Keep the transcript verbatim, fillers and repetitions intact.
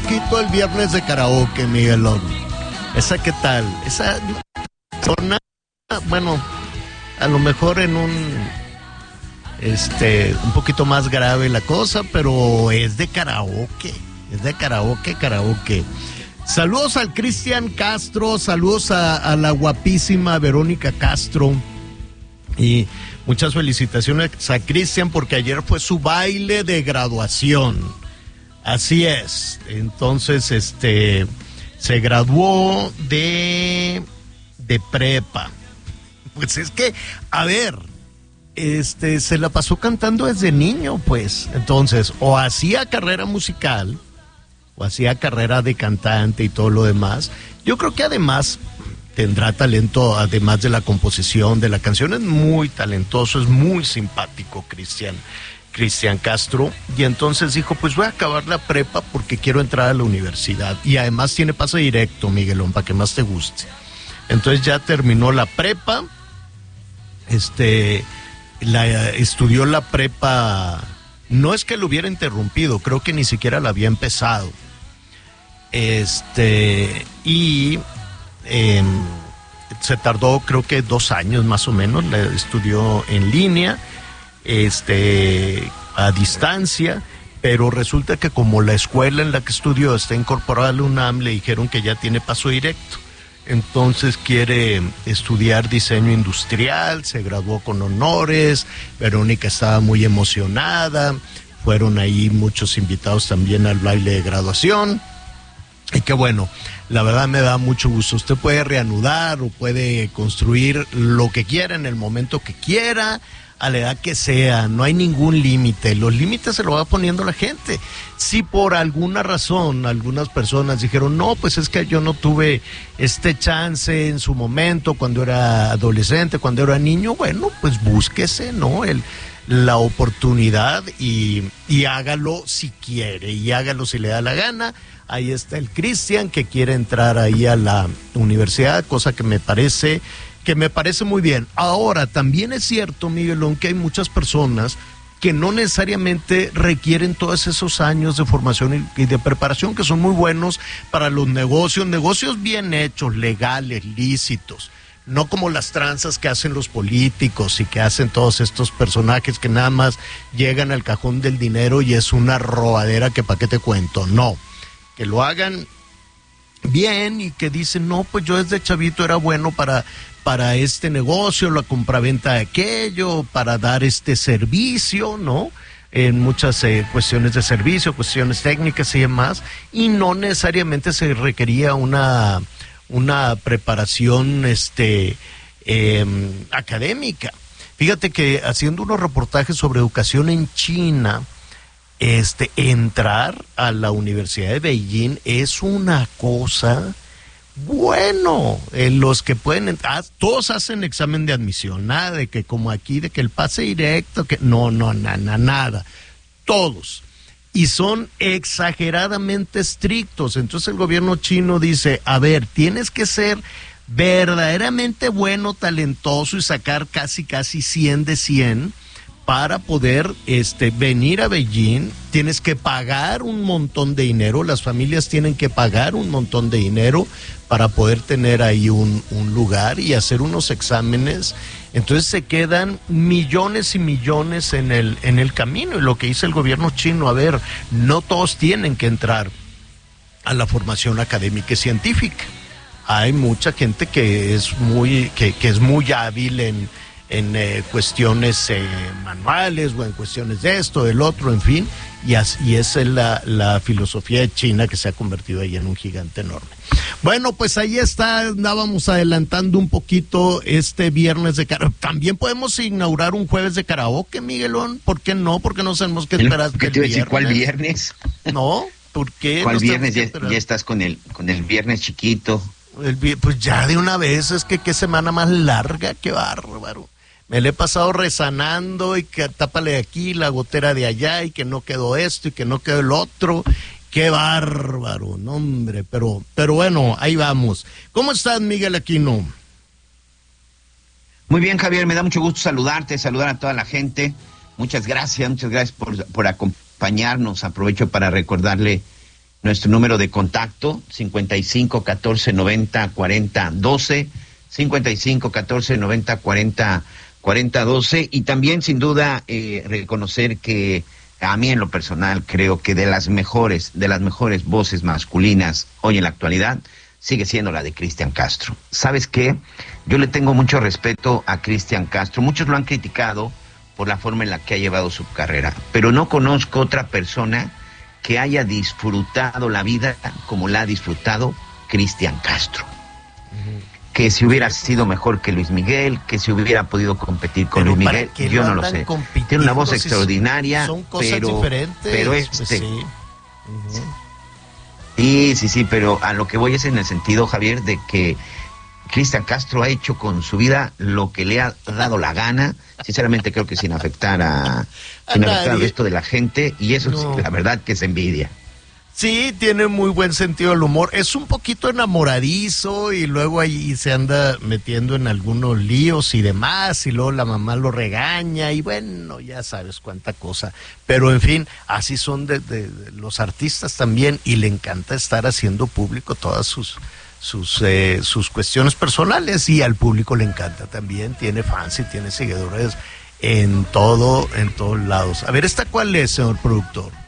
poquito el viernes de karaoke, Miguelón. ¿Esa qué tal? Esa zona, bueno, a lo mejor en un, este, un poquito más grave la cosa, pero es de karaoke, es de karaoke, karaoke. Saludos al Cristian Castro, saludos a, a la guapísima Verónica Castro y muchas felicitaciones a Cristian porque ayer fue su baile de graduación. Así es, entonces este se graduó de de prepa. Pues es que, a ver, este se la pasó cantando desde niño, pues. Entonces, o hacía carrera musical, o hacía carrera de cantante y todo lo demás. Yo creo que además tendrá talento, además de la composición de la canción. Es muy talentoso, es muy simpático, Cristian, Cristian Castro. Y entonces dijo, pues voy a acabar la prepa porque quiero entrar a la universidad. Y además tiene pase directo, Miguelón, para que más te guste. Entonces ya terminó la prepa, este, la, estudió la prepa, no es que lo hubiera interrumpido, creo que ni siquiera la había empezado. Este, y eh, se tardó creo que dos años más o menos, la estudió en línea, este, a distancia, pero resulta que como la escuela en la que estudió está incorporada a la UNAM, le dijeron que ya tiene paso directo. Entonces quiere estudiar diseño industrial, se graduó con honores, Verónica estaba muy emocionada, fueron ahí muchos invitados también al baile de graduación. Y que bueno, la verdad me da mucho gusto. Usted puede reanudar o puede construir lo que quiera en el momento que quiera, a la edad que sea, no hay ningún límite. Los límites se los va poniendo la gente. Si por alguna razón algunas personas dijeron, no, pues es que yo no tuve este chance en su momento, cuando era adolescente, cuando era niño, bueno, pues búsquese, ¿no? El, la oportunidad y, y hágalo si quiere, y hágalo si le da la gana. Ahí está el Cristian que quiere entrar ahí a la universidad, cosa que me parece que me parece muy bien. Ahora, también es cierto, Miguelón, que hay muchas personas que no necesariamente requieren todos esos años de formación y de preparación, que son muy buenos para los negocios, negocios bien hechos, legales, lícitos, no como las tranzas que hacen los políticos y que hacen todos estos personajes que nada más llegan al cajón del dinero y es una robadera que para qué te cuento. No, que lo hagan bien y que dicen, no, pues yo desde chavito era bueno para, para este negocio, la compraventa de aquello, para dar este servicio, ¿no? En muchas eh, cuestiones de servicio, cuestiones técnicas y demás, y no necesariamente se requería una, una preparación este, eh, académica. Fíjate que haciendo unos reportajes sobre educación en China, Este, entrar a la Universidad de Beijing es una cosa, bueno, eh, los que pueden entrar, todos hacen examen de admisión, nada de que como aquí, de que el pase directo, que no, no, na, na, nada, todos, y son exageradamente estrictos. Entonces el gobierno chino dice, a ver, tienes que ser verdaderamente bueno, talentoso y sacar casi, casi cien de cien, para poder este, venir a Beijing. Tienes que pagar un montón de dinero, las familias tienen que pagar un montón de dinero para poder tener ahí un, un lugar y hacer unos exámenes. Entonces se quedan millones y millones en el, en el camino. Y lo que dice el gobierno chino, a ver, no todos tienen que entrar a la formación académica y científica. Hay mucha gente que es muy, que, que es muy hábil en en eh, cuestiones eh, manuales o en cuestiones de esto, del otro, en fin, y, as, y esa es la, la filosofía de China que se ha convertido ahí en un gigante enorme. Bueno, pues ahí está, andábamos adelantando un poquito este viernes de karaoke. También podemos inaugurar un jueves de karaoke, Miguelón, ¿por qué no? Porque no sabemos qué esperar. ¿Qué te iba a decir? ¿Cuál viernes? No, ¿por qué? ¿Cuál no viernes? Ya, ya estás con el, con el viernes chiquito. El, pues ya de una vez, es que qué semana más larga, qué bárbaro. Me le he pasado rezanando y que tápale de aquí, la gotera de allá, y que no quedó esto y que no quedó el otro. Qué bárbaro, no hombre, pero, pero bueno, ahí vamos. ¿Cómo estás, Miguel Aquino? Muy bien, Javier, me da mucho gusto saludarte, saludar a toda la gente. Muchas gracias, muchas gracias por, por acompañarnos. Aprovecho para recordarle nuestro número de contacto, cincuenta y cinco, catorce, noventa, cuarenta, doce, cincuenta y cinco, catorce, noventa, cuarenta, cuarenta, doce, y también sin duda eh, reconocer que a mí en lo personal creo que de las mejores, de las mejores voces masculinas hoy en la actualidad sigue siendo la de Cristian Castro. ¿Sabes qué? Yo le tengo mucho respeto a Cristian Castro. Muchos lo han criticado por la forma en la que ha llevado su carrera, pero no conozco otra persona que haya disfrutado la vida como la ha disfrutado Cristian Castro. Que si hubiera sido mejor que Luis Miguel, que si hubiera podido competir con pero Luis Miguel, yo no lo sé. Tiene una voz extraordinaria, son cosas pero, diferentes, pero este, pues sí. Uh-huh. sí, sí, sí, pero a lo que voy es en el sentido, Javier, de que Cristian Castro ha hecho con su vida lo que le ha dado la gana, sinceramente creo que sin afectar a, a sin nadie. afectar al resto de la gente, y eso No. es la verdad que es envidia. Sí, tiene muy buen sentido del humor. Es un poquito enamoradizo y luego ahí se anda metiendo en algunos líos y demás, y luego la mamá lo regaña y bueno, ya sabes cuánta cosa. Pero en fin, así son de, de, de los artistas también, y le encanta estar haciendo público todas sus sus eh, sus cuestiones personales, y al público le encanta también. Tiene fans y tiene seguidores en todo, en todos lados. A ver, ¿esta cuál es, señor productor?